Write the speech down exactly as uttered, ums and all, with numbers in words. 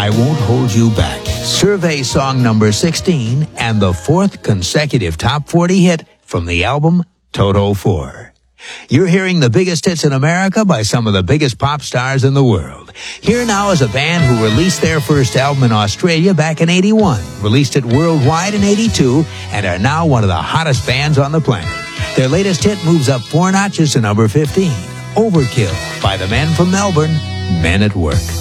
I Won't Hold You Back, survey song number sixteen, and the fourth consecutive top forty hit from the album Toto four. You're hearing the biggest hits in America by some of the biggest pop stars in the world. Here now is a band who released their first album in Australia back in eighty-one, released it worldwide in eighty-two, and are now one of the hottest bands on the planet. Their latest hit moves up four notches to number fifteen, Overkill, by the men from Melbourne, Men at Work.